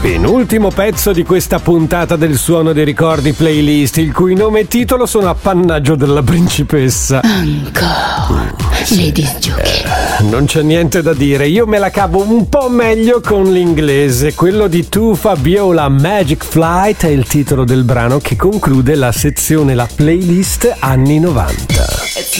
Penultimo pezzo di questa puntata del Suono dei Ricordi playlist, il cui nome e titolo sono appannaggio della principessa. Ancora Lady Juki. Non c'è niente da dire, io me la cavo un po' meglio con l'inglese. Quello di Tu Fabiola, Magic Flight è il titolo del brano che conclude la sezione, la playlist anni 90.